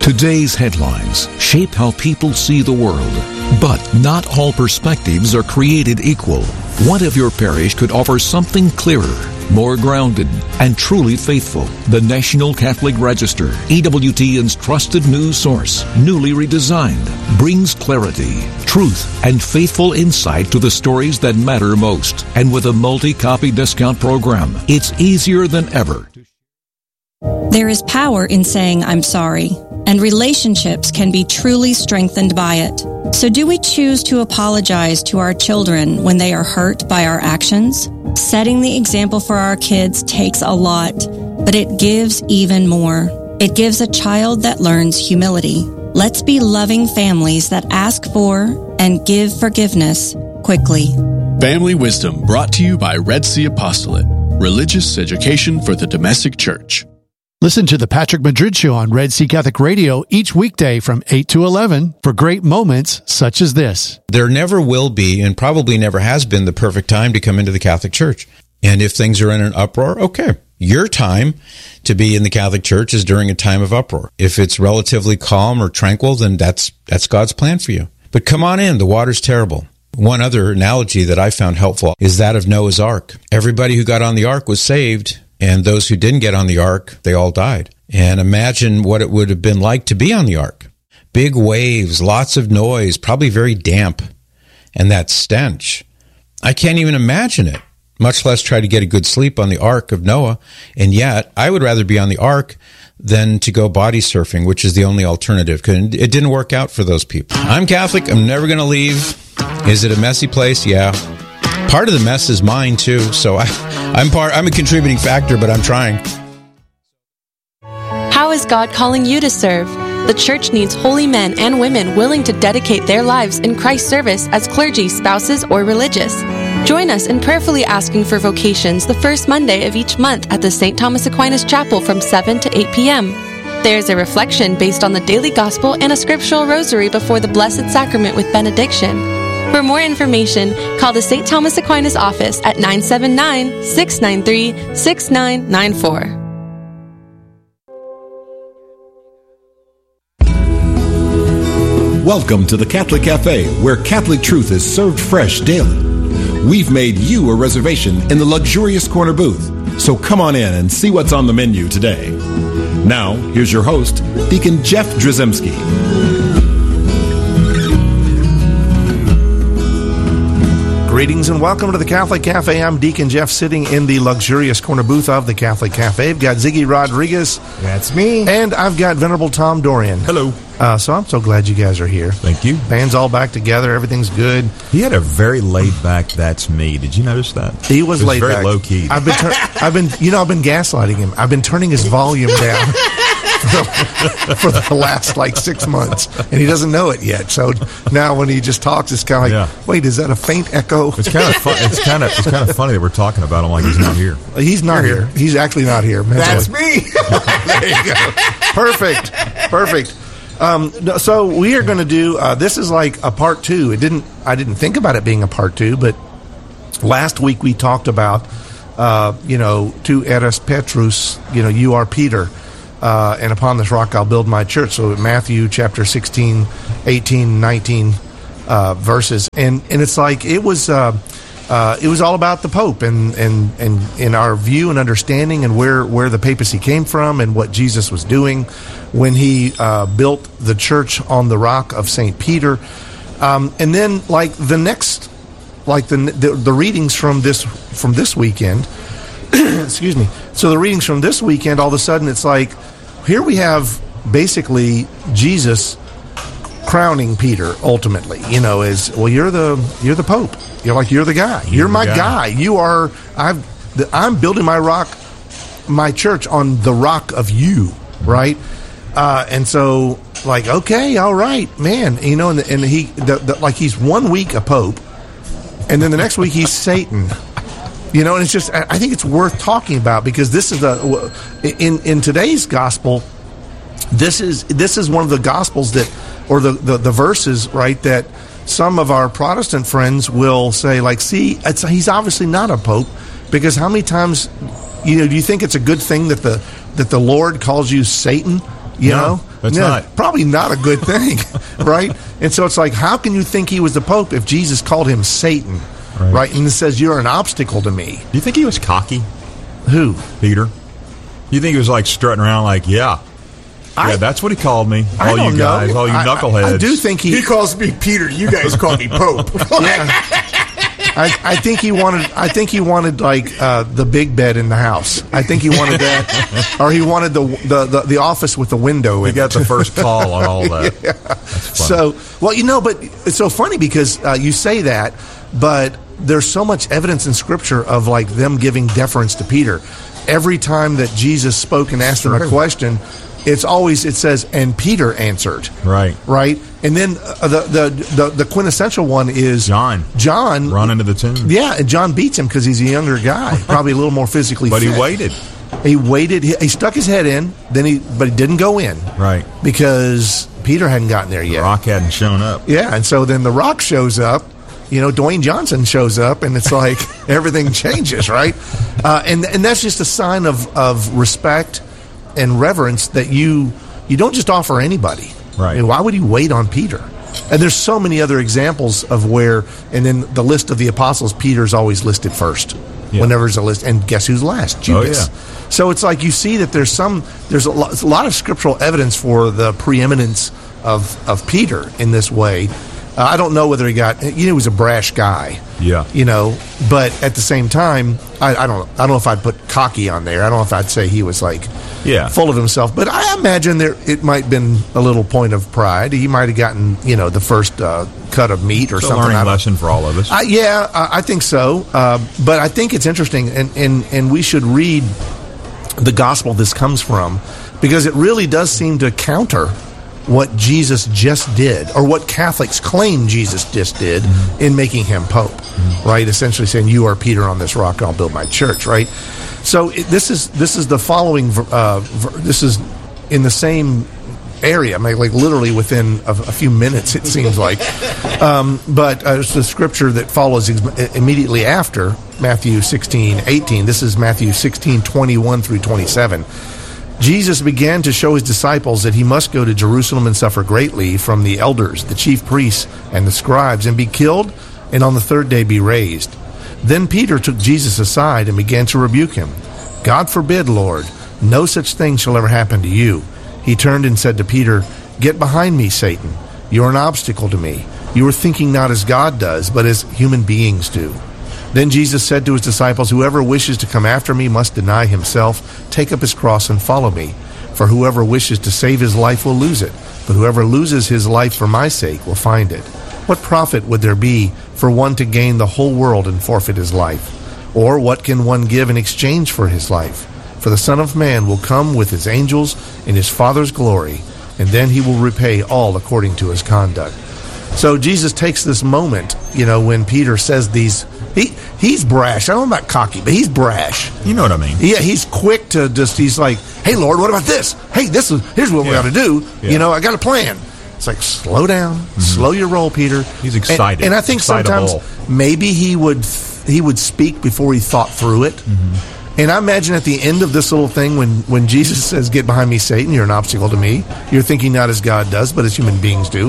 Today's headlines shape how people see the world. But not all perspectives are created equal. What if your parish could offer something clearer, more grounded, and truly faithful? The National Catholic Register, EWTN's trusted news source, newly redesigned, brings clarity, truth, and faithful insight to the stories that matter most. And with a multi-copy discount program, it's easier than ever. There is power in saying I'm sorry, and relationships can be truly strengthened by it. So do we choose to apologize to our children when they are hurt by our actions? Setting the example for our kids takes a lot, but it gives even more. It gives a child that learns humility. Let's be loving families that ask for and give forgiveness quickly. Family Wisdom brought to you by Red Sea Apostolate, religious education for the domestic church. Listen to the Patrick Madrid Show on Red Sea Catholic Radio each weekday from 8 to 11 for great moments such as this. There never will be, and probably never has been, the perfect time to come into the Catholic Church. And if things are in an uproar, okay. Your time to be in the Catholic Church is during a time of uproar. If it's relatively calm or tranquil, then that's God's plan for you. But come on in. The water's terrible. One other analogy that I found helpful is that of Noah's Ark. Everybody who got on the ark was saved, and those who didn't get on the ark, they all died. And imagine what it would have been like to be on the ark. Big waves, lots of noise, probably very damp, and that stench. I can't even imagine it, much less try to get a good sleep on the ark of Noah. And yet, I would rather be on the ark than to go body surfing, which is the only alternative, because it didn't work out for those people. I'm Catholic. I'm never going to leave. Is it a messy place? Yeah. Part of the mess is mine, too, so I'm a contributing factor, but I'm trying. How is God calling you to serve? The Church needs holy men and women willing to dedicate their lives in Christ's service as clergy, spouses, or religious. Join us in prayerfully asking for vocations the first Monday of each month at the St. Thomas Aquinas Chapel from 7 to 8 p.m. There's a reflection based on the daily gospel and a scriptural rosary before the Blessed Sacrament with benediction. For more information, call the St. Thomas Aquinas office at 979-693-6994. Welcome to the Catholic Cafe, where Catholic truth is served fresh daily. We've made you a reservation in the luxurious corner booth, so come on in and see what's on the menu today. Now, here's your host, Deacon Jeff Drzymski. Greetings and welcome to the Catholic Cafe. I'm Deacon Jeff, sitting in the luxurious corner booth of the Catholic Cafe. I've got Ziggy Rodriguez. That's me. And I've got Venerable Tom Dorian. Hello. So I'm so glad you guys are here. Thank you. Band's all back together. Everything's good. He had a very laid-back "that's me." Did you notice that? He was laid very back. Low key. I've been gaslighting him. I've been turning his volume down for the last 6 months, and he doesn't know it yet. So now when he just talks, it's kind of like, wait, is that a faint echo? It's kind of fun. It's kind of funny that we're talking about him like he's not here. He's not here. He's actually not here. That's me. There you go. Perfect. So we are going to do. This is like a part two. I didn't think about it being a part two, but last week we talked about, tu eres Petrus. You are Peter. And upon this rock I'll build my church. So Matthew chapter 16, 18, 19 verses. And it's like it was all about the Pope and in our view and understanding and where the papacy came from and what Jesus was doing when he built the church on the rock of St. Peter. And then the next, the readings from this weekend, excuse me. So the readings from this weekend, all of a sudden it's like, here we have basically Jesus crowning Peter ultimately, as well. You're the Pope. You're the guy. You're my guy. You are. I'm building my church on the rock of you, right? And so okay, all right, man. And he he's 1 week a Pope, and then the next week he's Satan. And it's just, I think it's worth talking about because this is in today's gospel, this is one of the gospels that, or the verses, right, that some of our Protestant friends will say, he's obviously not a pope, because how many times, do you think it's a good thing that the Lord calls you Satan? You know? probably not a good thing, right? And so it's like, how can you think he was the Pope if Jesus called him Satan, right? And it says, you're an obstacle to me. Do you think he was cocky? Who? Peter. You think he was like strutting around like, yeah, that's what he called me. All you guys, all you knuckleheads. I do think he calls me Peter. You guys call me Pope. I think he wanted like the big bed in the house. I think he wanted that, or he wanted the office with the window. He got the first call on all that. Yeah. So, well, but it's so funny because you say that, but there's so much evidence in Scripture of like them giving deference to Peter. Every time that Jesus spoke and asked him a question, it says, and Peter answered. Right. And then the quintessential one is John run into the tomb. Yeah, and John beats him because he's a younger guy, probably a little more physically but fit. He waited. He stuck his head in, but he didn't go in. Right. Because Peter hadn't gotten there yet. The Rock hadn't shown up. Yeah, and so then The Rock shows up. Dwayne Johnson shows up, and it's like everything changes, right? And that's just a sign of respect and reverence that you don't just offer anybody. Right. I mean, why would you wait on Peter? And there's so many other examples of where, and then the list of the apostles, Peter's always listed first. Yeah. Whenever there's a list, and guess who's last? Judas. Oh, yeah. So it's like you see that there's a lot of scriptural evidence for the preeminence of Peter in this way. I don't know whether he was a brash guy. Yeah. But at the same time, I don't know if I'd put cocky on there. I don't know if I'd say he was like full of himself. But I imagine it might have been a little point of pride. He might have gotten, the first cut of meat or something. It's a learning lesson for all of us. I think so. But I think it's interesting, and we should read the gospel this comes from, because it really does seem to counter what Jesus just did, or what Catholics claim Jesus just did in making him Pope, right? Essentially saying, you are Peter, on this rock I'll build my church, right? So this is the following, this is in the same area, like literally within a few minutes, it seems like. But it's the scripture that follows immediately after Matthew 16:18. This is Matthew 16:21 through 27. Jesus began to show his disciples that he must go to Jerusalem and suffer greatly from the elders, the chief priests, and the scribes, and be killed, and on the third day be raised. Then Peter took Jesus aside and began to rebuke him. God forbid, Lord, no such thing shall ever happen to you. He turned and said to Peter, Get behind me, Satan. You are an obstacle to me. You are thinking not as God does, but as human beings do. Then Jesus said to his disciples, Whoever wishes to come after me must deny himself, take up his cross, and follow me. For whoever wishes to save his life will lose it, but whoever loses his life for my sake will find it. What profit would there be for one to gain the whole world and forfeit his life? Or what can one give in exchange for his life? For the Son of Man will come with his angels in his Father's glory, and then he will repay all according to his conduct. So Jesus takes this moment, when Peter says these, he's brash. I don't know about cocky, but he's brash. You know what I mean? Yeah, he's quick to he's like, hey, Lord, what about this? Hey, here's what we got to do. Yeah. I got a plan. It's like, slow down, slow your roll, Peter. He's excited. And I think sometimes maybe he would speak before he thought through it. Mm-hmm. And I imagine at the end of this little thing, when Jesus says, Get behind me, Satan, you're an obstacle to me. You're thinking not as God does, but as human beings do.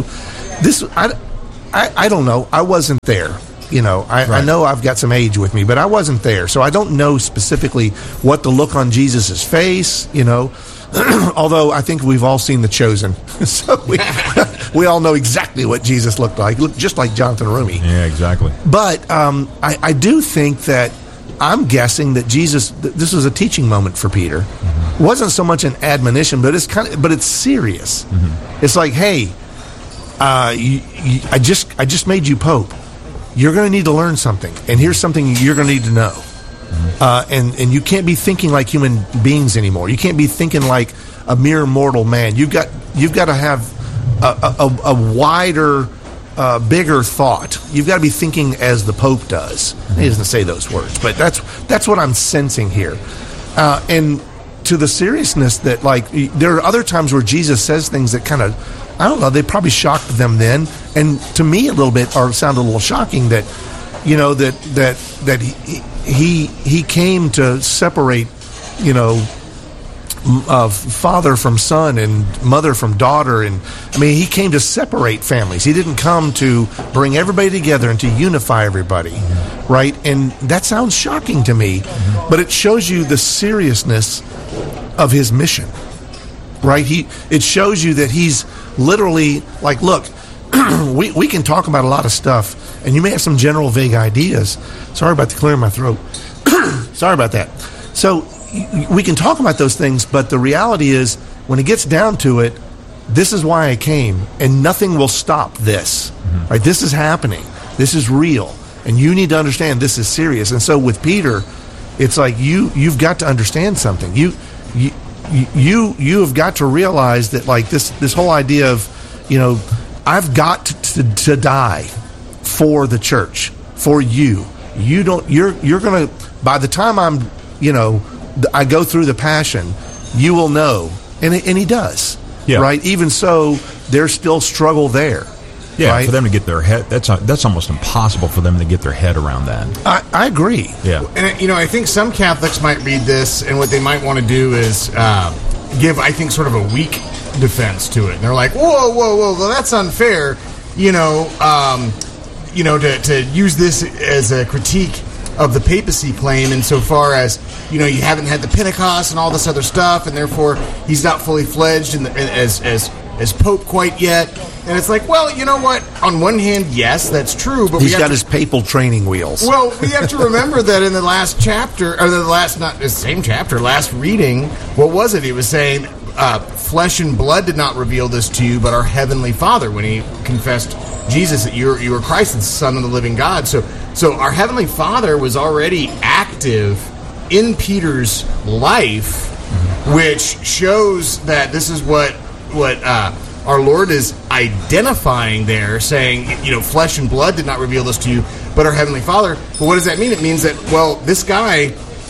I don't know. I wasn't there. I know I've got some age with me, but I wasn't there. So I don't know specifically what the look on Jesus' face, although I think we've all seen The Chosen. So we all know exactly what Jesus looked like. He looked just like Jonathan Roumie. Yeah, exactly. But I do think that I'm guessing that Jesus, this was a teaching moment for Peter. Mm-hmm. It wasn't so much an admonition, but it's serious. Mm-hmm. It's like, hey, I just made you Pope. You're going to need to learn something, and here's something you're going to need to know. Mm-hmm. And you can't be thinking like human beings anymore. You can't be thinking like a mere mortal man. You've got to have a wider, bigger thought. You've got to be thinking as the Pope does. Mm-hmm. He doesn't say those words, but that's what I'm sensing here. And to the seriousness that, like, there are other times where Jesus says things that kind of, I don't know, they probably shocked them then, and to me a little bit, or sound a little shocking that, that he came to separate, father from son and mother from daughter. And I mean, he came to separate families. He didn't come to bring everybody together and to unify everybody, right? And that sounds shocking to me, but it shows you the seriousness of his mission, right? It shows you that he's literally like, look, we can talk about a lot of stuff, and you may have some general vague ideas. Sorry about the clear in my throat. Sorry about that. So we can talk about those things, but the reality is, when it gets down to it, this is why I came, and nothing will stop this. Right? This is happening. This is real, and you need to understand this is serious. And so with Peter, it's like you've got to understand something. You have got to realize that, like, this whole idea of, you know, I've got to die for the church, for you. You're gonna, by the time I'm, you know, I go through the passion, you will know. And he does. Yeah. Right? Even so, there's still struggle there. Yeah, right? For them to get their head, that's almost impossible for them to get their head around that. I agree. Yeah. And, you know, I think some Catholics might read this, and what they might want to do is give, I think, sort of a weak defense to it. And they're like, whoa, well, that's unfair, you know, to use this as a critique of the papacy claim insofar as, you know, you haven't had the Pentecost and all this other stuff, and therefore he's not fully fledged as Pope quite yet. And it's like, well, you know what? On one hand, yes, that's true, but he's got his papal training wheels. Well, we have to remember that in the last chapter, or last reading, what was it? He was saying, flesh and blood did not reveal this to you, but our Heavenly Father, when he confessed Jesus, that you are Christ, the Son of the living God. So our Heavenly Father was already active in Peter's life, which shows that this is what our Lord is identifying there, saying, you know, flesh and blood did not reveal this to you, but our Heavenly Father. But what does that mean? It means that, well, this guy,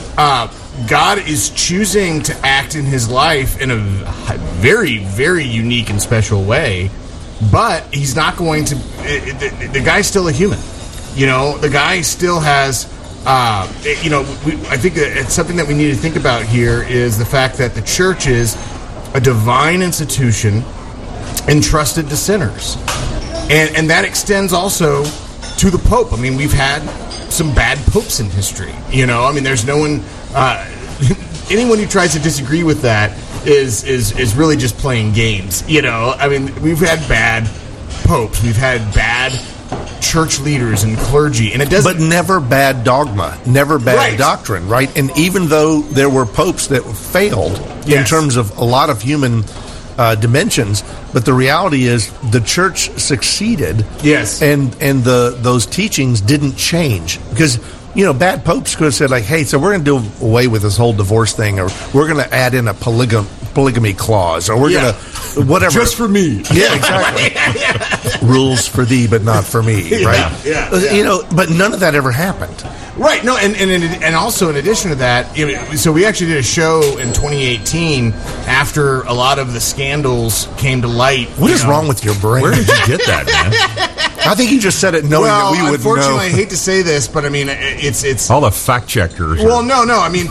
God is choosing to act in his life in a very, very unique and special way, but he's not going to, the guy's still a human. You know, the guy still has, you know, I think it's something that we need to think about here is the fact that the church is a divine institution entrusted to sinners. And that extends also to the Pope. I mean, we've had some bad popes in history. You know, I mean, there's no one, anyone who tries to disagree with that is really just playing games. You know, I mean, we've had bad popes, we've had bad church leaders and clergy, and it doesn't. But never bad dogma, never bad doctrine, right? And even though there were popes that failed in terms of a lot of human dimensions, but the reality is the church succeeded. Yes, and those teachings didn't change because, you know, bad popes could have said, like, hey, so we're going to do away with this whole divorce thing, or we're going to add in a polygamy clause, or we're going to whatever. Just for me. Yeah, exactly. Rules for thee, but not for me, right? Yeah. You know, but none of that ever happened. Right. No, and also in addition to that, so we actually did a show in 2018 after a lot of the scandals came to light. What is wrong with your brain? Where did you get that, man? I think you just said it knowing that we would know. Unfortunately, I hate to say this, but I mean, it's all the fact checkers. Well, no. I mean,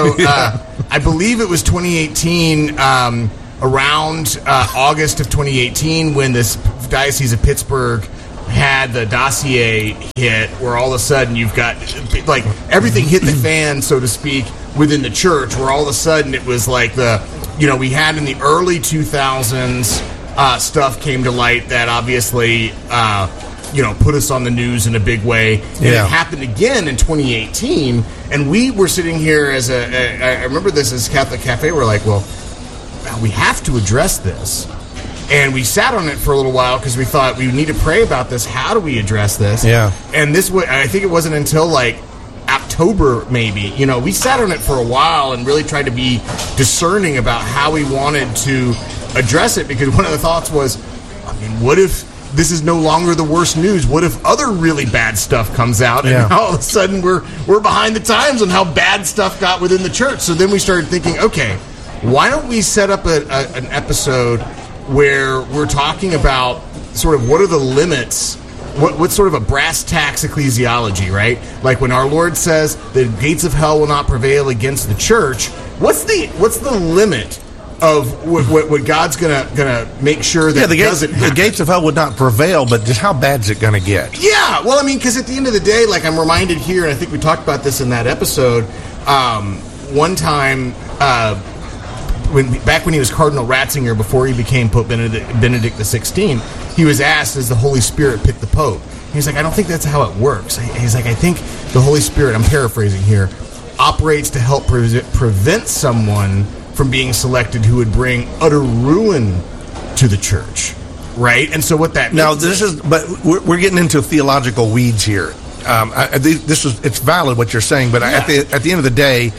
I believe it was 2018, around August of 2018, when this Diocese of Pittsburgh had the dossier hit, where all of a sudden you've got, like, everything hit the fan, so to speak, within the church, where all of a sudden it was like we had in the early 2000s, stuff came to light that obviously, put us on the news in a big way. And it happened again in 2018, and we were sitting here I remember this as Catholic Cafe, we're like, well, we have to address this. And we sat on it for a little while because we thought we need to pray about this. How do we address this? Yeah. And I think it wasn't until like October, maybe. You know, we sat on it for a while and really tried to be discerning about how we wanted to address it, because one of the thoughts was, I mean, what if this is no longer the worst news? What if other really bad stuff comes out and all of a sudden we're behind the times on how bad stuff got within the church? So then we started thinking, okay, why don't we set up an episode where we're talking about sort of what are the limits, what's sort of a brass tacks ecclesiology, right? Like when our Lord says the gates of hell will not prevail against the church, what's the limit of what God's gonna make sure that doesn't happen? The gates of hell would not prevail, but just how bad is it going to get? Yeah, well, I mean, because at the end of the day, like, I'm reminded here, and I think we talked about this in that episode, one time, back when he was Cardinal Ratzinger, before he became Pope Benedict XVI, he was asked, does the Holy Spirit pick the Pope? He's like, I don't think that's how it works. He's like, I think the Holy Spirit, I'm paraphrasing here, operates to help prevent someone from being selected who would bring utter ruin to the church, right? And so what that now but we're getting into theological weeds here. It's valid what you're saying, but at the end of the day,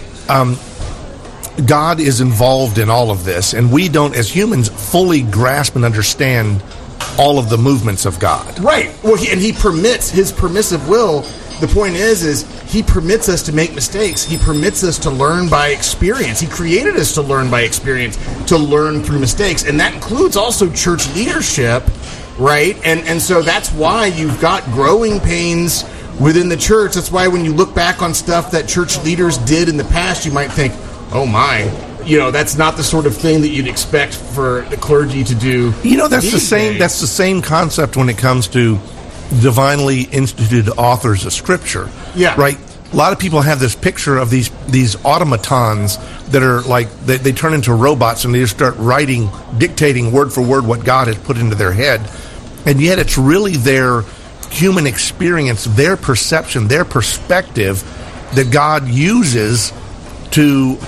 God is involved in all of this, and we don't, as humans, fully grasp and understand all of the movements of God. Right. Well, he permits his permissive will. The point is he permits us to make mistakes. He permits us to learn by experience. He created us to learn by experience, to learn through mistakes. And that includes also church leadership, right? And so that's why you've got growing pains within the church. That's why when you look back on stuff that church leaders did in the past, you might think, oh my, that's not the sort of thing that you'd expect for the clergy to do. That's the same concept when it comes to divinely instituted authors of Scripture. Yeah. Right? A lot of people have this picture of these automatons that are like, they turn into robots and they just start dictating word for word what God has put into their head. And yet it's really their human experience, their perception, their perspective that God uses to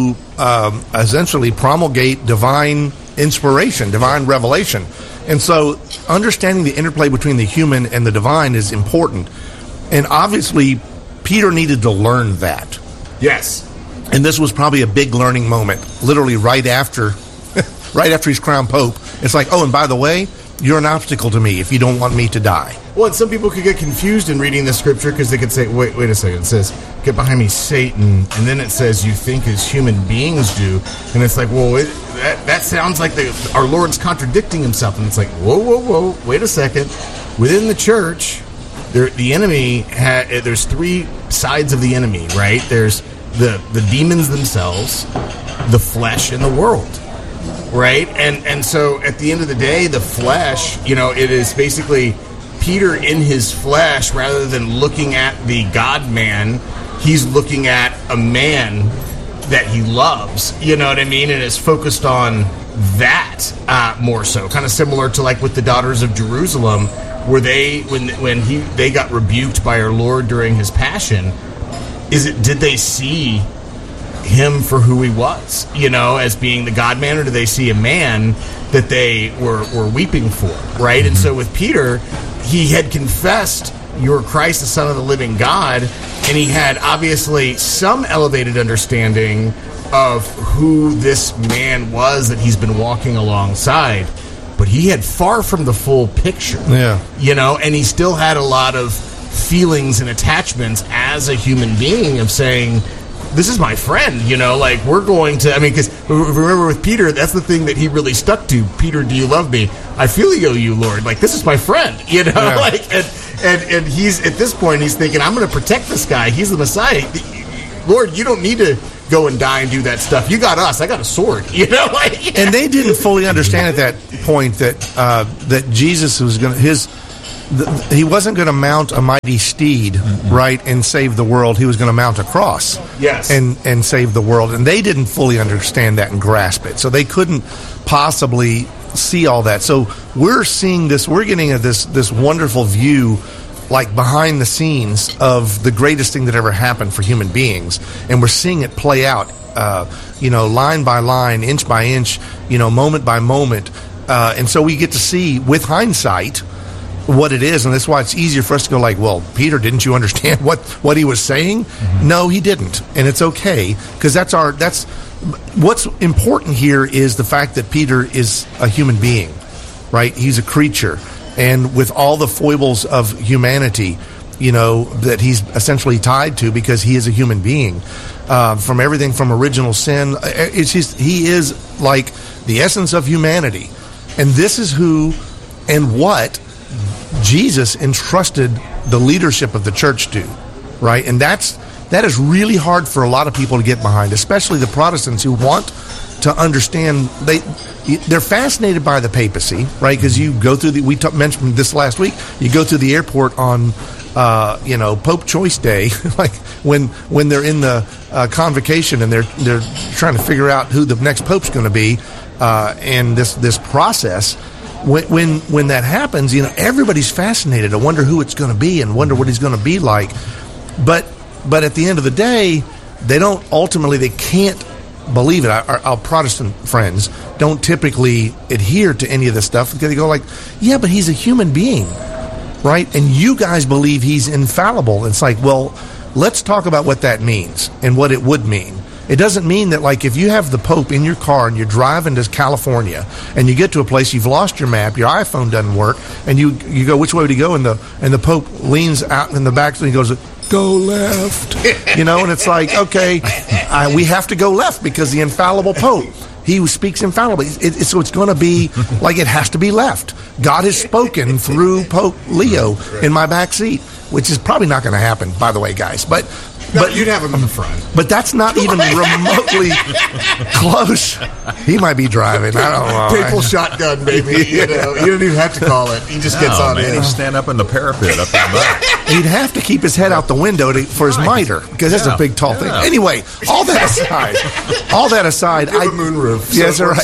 essentially promulgate divine inspiration, divine revelation. And so understanding the interplay between the human and the divine is important. And obviously, Peter needed to learn that. Yes. And this was probably a big learning moment, literally right after he's crowned Pope. It's like, oh, and by the way, you're an obstacle to me if you don't want me to die. Well, and some people could get confused in reading the scripture because they could say, wait a second, it says, get behind me, Satan, and then it says, you think as human beings do, and it's like, well, that sounds like our Lord's contradicting himself, and it's like, whoa, wait a second. Within the church, the enemy, there's three sides of the enemy, right? There's the demons themselves, the flesh, and the world. Right? And so at the end of the day, the flesh, it is basically Peter in his flesh, rather than looking at the God-man, he's looking at a man that he loves, you know what I mean? And is focused on that more so. Kind of similar to like with the daughters of Jerusalem, where when they got rebuked by our Lord during his passion, did they see him for who he was, as being the God-man, or do they see a man that they were weeping for, right? Mm-hmm. And so with Peter, he had confessed, you're Christ, the Son of the living God, and he had obviously some elevated understanding of who this man was that he's been walking alongside, but he had far from the full picture. Yeah. And he still had a lot of feelings and attachments as a human being of saying, this is my friend, we're going to, because remember with Peter, that's the thing that he really stuck to. Peter, do you love me? I feel you, Lord. Like, this is my friend, Yeah. And he's, at this point, he's thinking, I'm going to protect this guy. He's the Messiah. Lord, you don't need to go and die and do that stuff. You got us. I got a sword, And they didn't fully understand at that point that Jesus was going to, he wasn't going to mount a mighty steed, right, and save the world. He was going to mount a cross, yes, and save the world. And they didn't fully understand that and grasp it, so they couldn't possibly see all that. So we're seeing this. We're getting this wonderful view, like behind the scenes of the greatest thing that ever happened for human beings, and we're seeing it play out, line by line, inch by inch, moment by moment, and so we get to see with hindsight what it is, and that's why it's easier for us to go like, well, Peter, didn't you understand what he was saying? Mm-hmm. No, he didn't, and it's okay, because that's what's important here is the fact that Peter is a human being, right? He's a creature, and with all the foibles of humanity, that he's essentially tied to, because he is a human being, from everything from original sin. He is like the essence of humanity, and this is who and what Jesus entrusted the leadership of the church to, right? And that's that is really hard for a lot of people to get behind, especially the Protestants who want to understand. They're fascinated by the papacy, right? Because you go through we mentioned this last week. You go through the airport on Pope Choice Day, like when they're in the convocation and they're trying to figure out who the next pope's going to be, and this process. When that happens, everybody's fascinated. I wonder who it's going to be and wonder what he's going to be like. But at the end of the day, they can't believe it. Our Protestant friends don't typically adhere to any of this stuff because they go like, yeah, but he's a human being, right? And you guys believe he's infallible. It's like, well, let's talk about what that means and what it would mean. It doesn't mean that, like, if you have the Pope in your car and you're driving to California and you get to a place, you've lost your map, your iPhone doesn't work, and you go, which way would he go? And the Pope leans out in the back and he goes, go left. And it's like, okay, we have to go left because the infallible Pope, he speaks infallibly. So it's going to be like it has to be left. God has spoken through Pope Leo in my back seat, which is probably not going to happen, by the way, guys. But you'd have him in the front. But that's not even remotely close. He might be driving. I don't know. Papal shotgun, baby. You don't even have to call it. He just gets on in. He'd stand up in the parapet up in the back. He'd have to keep his head out the window for his mitre because that's a big, tall thing. Anyway, all that aside, a moonroof. Yes, so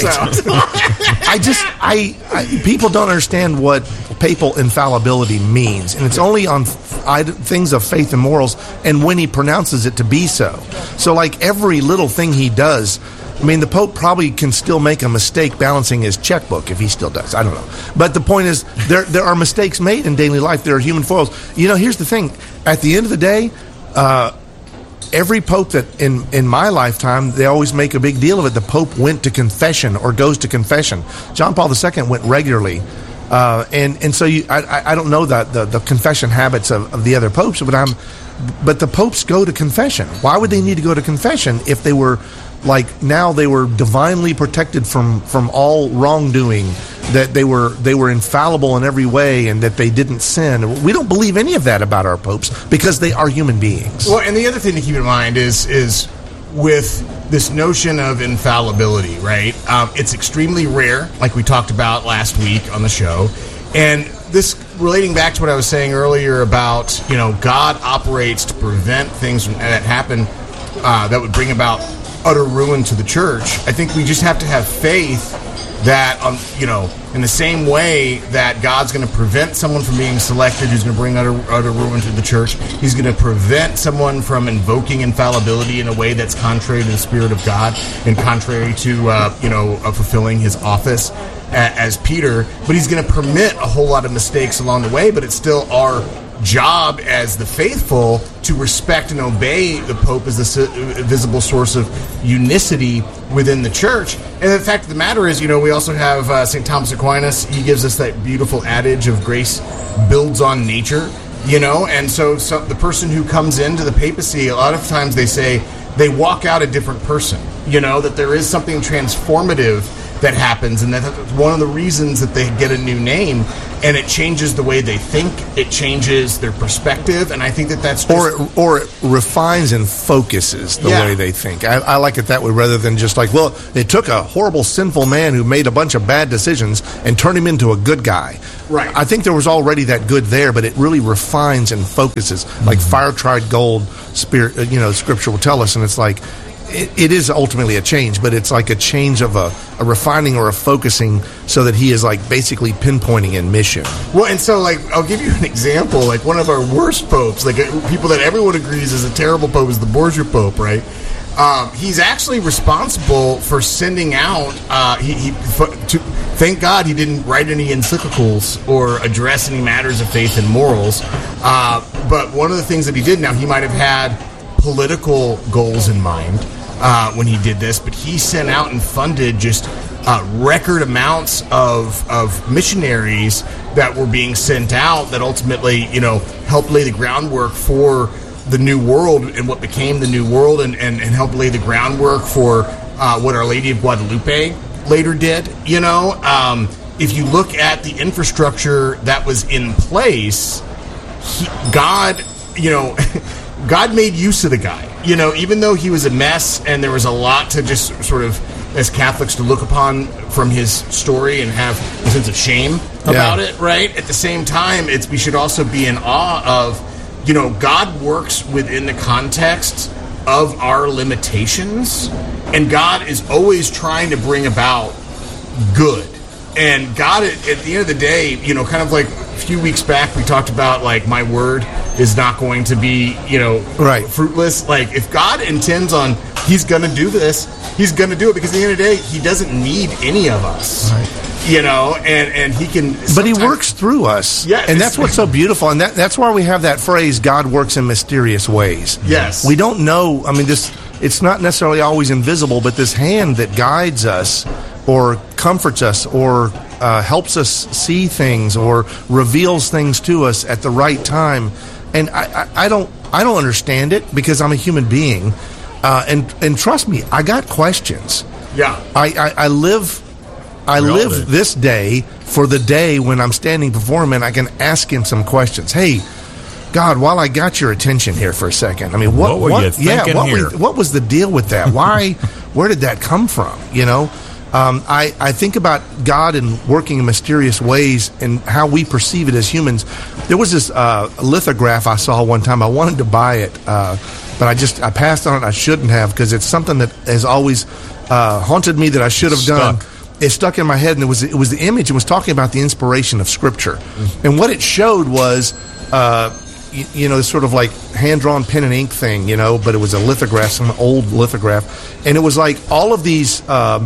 right. People don't understand what papal infallibility means, and it's only on things of faith and morals, and when he pronounces it to be so. So, like, every little thing he does, I mean, the Pope probably can still make a mistake balancing his checkbook if he still does. I don't know. But the point is, there are mistakes made in daily life. There are human foils. Here's the thing. At the end of the day, every Pope that in my lifetime, they always make a big deal of it. The Pope went to confession or goes to confession. John Paul II went regularly. And so I don't know that the confession habits of the other popes, but the popes go to confession. Why would they need to go to confession if they were now they were divinely protected from all wrongdoing, that they were infallible in every way, and that they didn't sin? We don't believe any of that about our popes because they are human beings. Well, and the other thing to keep in mind is with this notion of infallibility, right? It's extremely rare, like we talked about last week on the show. And this, relating back to what I was saying earlier about, God operates to prevent things that happen that would bring about utter ruin to the church. I think we just have to have faith that, in the same way that God's going to prevent someone from being selected who's going to bring utter ruin to the church, he's going to prevent someone from invoking infallibility in a way that's contrary to the Spirit of God and contrary to, fulfilling his office as Peter. But he's going to permit a whole lot of mistakes along the way, but it's still our job as the faithful to respect and obey the Pope as the visible source of unicity within the church. And the fact of the matter is, we also have St. Thomas Aquinas. He gives us that beautiful adage of grace builds on nature, and so the person who comes into the papacy, a lot of times they say they walk out a different person, that there is something transformative that happens, and that's one of the reasons that they get a new name, and it changes the way they think, it changes their perspective, and I think that's just... Or it refines and focuses the way they think. I like it that way, rather than just like, well, it took a horrible, sinful man who made a bunch of bad decisions and turned him into a good guy. Right. I think there was already that good there, but it really refines and focuses, like fire-tried gold, spirit. Scripture will tell us, and it's like, it is ultimately a change, but it's like a change of a refining or a focusing, so that he is like basically pinpointing in mission. Well, and so I'll give you an example. Like one of our worst popes, people that everyone agrees is a terrible pope, is the Borgia Pope, right? He's actually responsible for sending out. Thank God he didn't write any encyclicals or address any matters of faith and morals. But one of the things that he did, now he might have had political goals in mind when he did this, but he sent out and funded just record amounts of missionaries that were being sent out that ultimately, helped lay the groundwork for the New World and what became the New World, and helped lay the groundwork for what Our Lady of Guadalupe later did. If you look at the infrastructure that was in place, God, God made use of the guy. You know, even though he was a mess and there was a lot to just sort of, as Catholics, to look upon from his story and have a sense of shame about it, right? At the same time, we should also be in awe of, you know, God works within the context of our limitations, and God is always trying to bring about good. And God, at the end of the day, you know, kind of like a few weeks back, we talked about, like, my word is not going to be, you know, fruitless. Like, if God intends on, he's going to do this, he's going to do it, because at the end of the day, he doesn't need any of us. Right. You know, and he can... But he works through us. Yes. And that's what's so beautiful. And that's why we have that phrase, God works in mysterious ways. Yes. We don't know, I mean, it's not necessarily always invisible, but this hand that guides us or comforts us or helps us see things or reveals things to us at the right time. And I don't understand it, because I'm a human being. And trust me, I got questions. Yeah. I live this day for the day when I'm standing before him and I can ask him some questions. Hey, God, while I got your attention here for a second, I mean, what were you thinking here? What was the deal with that? Why? Where did that come from? You know, I think about God and working in mysterious ways and how we perceive it as humans. There was this lithograph I saw one time. I wanted to buy it, but I passed on it. I shouldn't have, because it's something that has always haunted me that I should have done. It stuck in my head, and it was the image. It was talking about the inspiration of Scripture, and what it showed was, you know, sort of like hand-drawn pen and ink thing, you know, but it was a lithograph, some old lithograph, and it was like all of these, the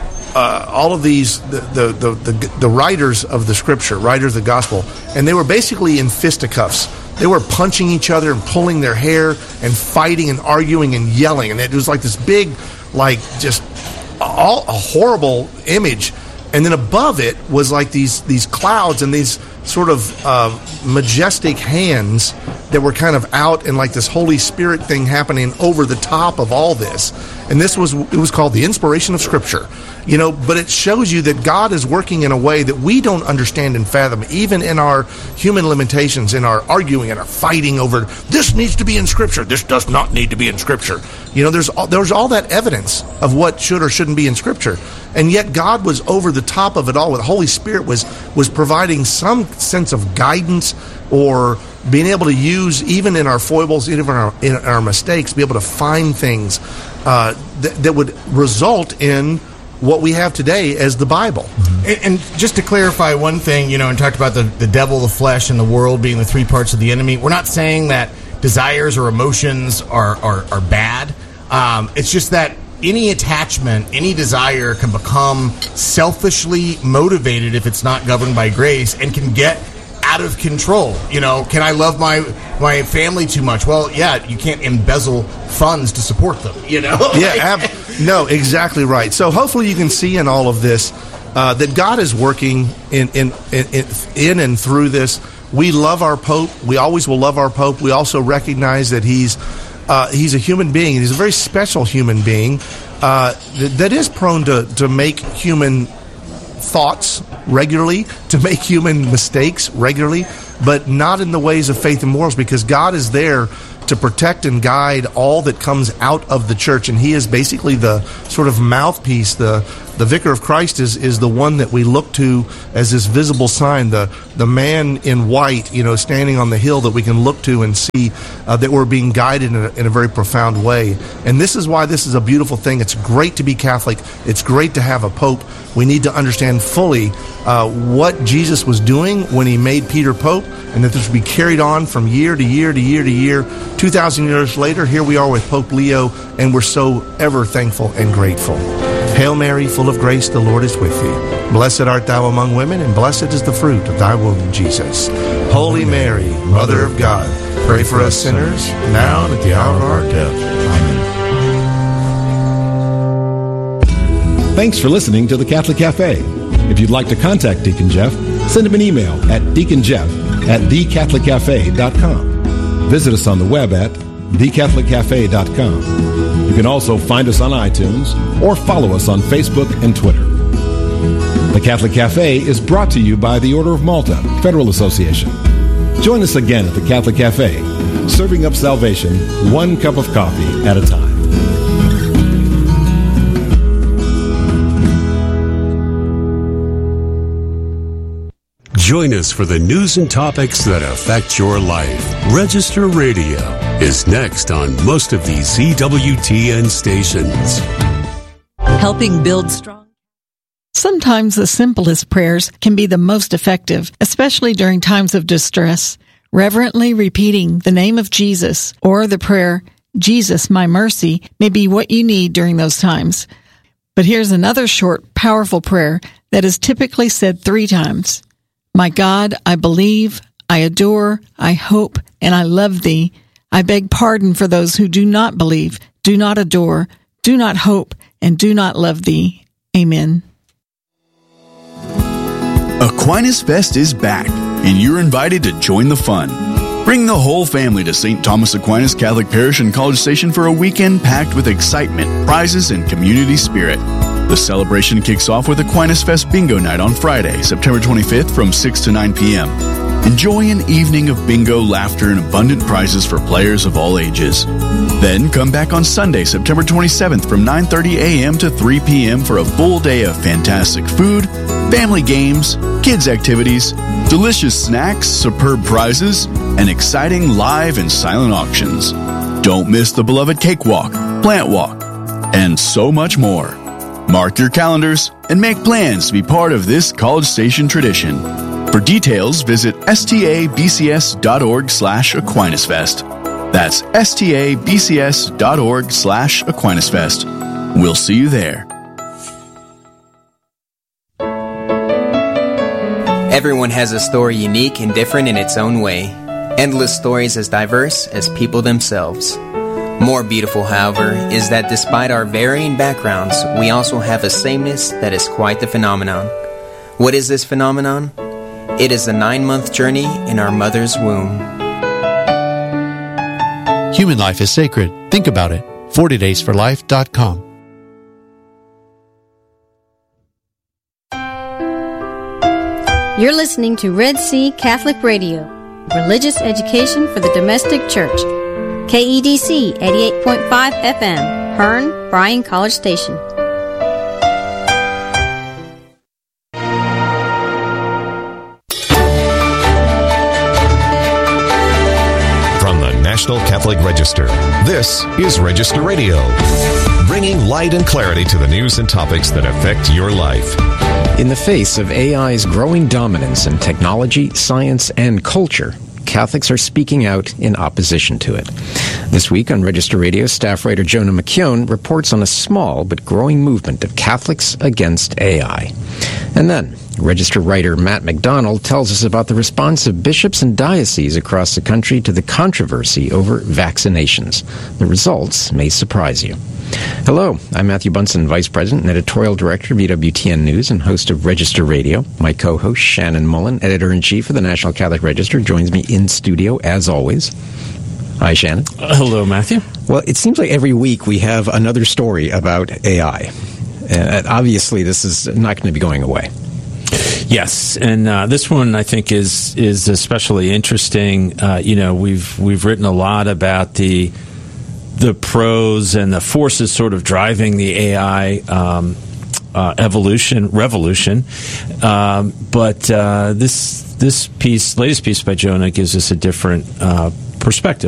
writers of the Scripture, writers of the Gospel, and they were basically in fisticuffs. They were punching each other and pulling their hair and fighting and arguing and yelling, and it was like this big, like, just a horrible image. And then above it was like these clouds and these sort of majestic hands that were kind of out, and like this Holy Spirit thing happening over the top of all this. And it was called the inspiration of Scripture, you know. But it shows you that God is working in a way that we don't understand and fathom, even in our human limitations, in our arguing and our fighting over this needs to be in Scripture, this does not need to be in Scripture. You know, there's all that evidence of what should or shouldn't be in Scripture, and yet God was over the top of it all. The Holy Spirit was providing some sense of guidance, or being able to use, even in our foibles, even in our mistakes, be able to find things that would result in what we have today as the Bible. Mm-hmm. And just to clarify one thing, you know, and talked about the devil, the flesh, and the world being the three parts of the enemy. We're not saying that desires or emotions are bad. It's just that any attachment, any desire can become selfishly motivated if it's not governed by grace, and can get out of control. You know, can I love my family too much? Well, yeah, you can't embezzle funds to support them, you know? Yeah, no, exactly right. So hopefully you can see in all of this that God is working in and through this. We love our Pope. We always will love our Pope. We also recognize that he's a human being, and he's a very special human being that is prone to make human thoughts regularly, to make human mistakes regularly, but not in the ways of faith and morals, because God is there to protect and guide all that comes out of the church, and he is basically the sort of mouthpiece. The vicar of Christ is the one that we look to as this visible sign, the man in white, you know, standing on the hill that we can look to and see that we're being guided in a very profound way. And this is why this is a beautiful thing. It's great to be Catholic. It's great to have a Pope. We need to understand fully what Jesus was doing when he made Peter Pope, and that this will be carried on from year to year to year to year. 2,000 years later, here we are with Pope Leo, and we're so ever thankful and grateful. Hail Mary, full of grace, the Lord is with thee. Blessed art thou among women, and blessed is the fruit of thy womb, Jesus. Holy Mary, Mother of God, pray for us sinners, now and at the hour of our death. Amen. Thanks for listening to the Catholic Cafe. If you'd like to contact Deacon Jeff, send him an email at deaconjeff@thecatholiccafe.com. Visit us on the web at thecatholiccafe.com. You can also find us on iTunes or follow us on Facebook and Twitter. The Catholic Cafe is brought to you by the Order of Malta Federal Association. Join us again at the Catholic Cafe serving up salvation one cup of coffee at a time. Join us for the news and topics that affect your life. Register Radio is next on most of these EWTN stations. Helping build strong. Sometimes the simplest prayers can be the most effective, especially during times of distress. Reverently repeating the name of Jesus or the prayer, Jesus, my mercy, may be what you need during those times. But here's another short, powerful prayer that is typically said 3 times. My God, I believe, I adore, I hope, and I love thee. I beg pardon for those who do not believe, do not adore, do not hope, and do not love thee. Amen. Aquinas Fest is back, and you're invited to join the fun. Bring the whole family to St. Thomas Aquinas Catholic Parish in College Station for a weekend packed with excitement, prizes, and community spirit. The celebration kicks off with Aquinas Fest Bingo Night on Friday, September 25th from 6 to 9 p.m. Enjoy an evening of bingo, laughter, and abundant prizes for players of all ages. Then come back on Sunday, September 27th from 9:30 a.m. to 3 p.m. for a full day of fantastic food, family games, kids activities, delicious snacks, superb prizes, and exciting live and silent auctions. Don't miss the beloved cakewalk, plant walk, and so much more. Mark your calendars and make plans to be part of this College Station tradition. For details, visit stabccs.org/AquinasFest. That's stabccs.org/AquinasFest. We'll see you there. Everyone has a story unique and different in its own way. Endless stories as diverse as people themselves. More beautiful, however, is that despite our varying backgrounds, we also have a sameness that is quite the phenomenon. What is this phenomenon? It is a 9-month journey in our mother's womb. Human life is sacred. Think about it. 40daysforlife.com. You're listening to Red Sea Catholic Radio, religious education for the domestic church. KEDC 88.5 FM, Hearn, Bryan College Station. From the National Catholic Register, this is Register Radio, bringing light and clarity to the news and topics that affect your life. In the face of AI's growing dominance in technology, science, and culture, Catholics are speaking out in opposition to it. This week on Register Radio, staff writer Jonah McKeown reports on a small but growing movement of Catholics against AI. And then, Register writer Matt McDonald tells us about the response of bishops and dioceses across the country to the controversy over vaccinations. The results may surprise you. Hello, I'm Matthew Bunson, Vice President and Editorial Director of EWTN News and host of Register Radio. My co-host, Shannon Mullen, Editor-in-Chief of the National Catholic Register, joins me in studio, as always. Hi, Shannon. Hello, Matthew. Well, it seems like every week we have another story about AI. Obviously, this is not going to be going away. Yes, and this one I think is especially interesting. We've written a lot about the pros and the forces sort of driving the AI revolution. But this latest piece by Jonah gives us a different perspective.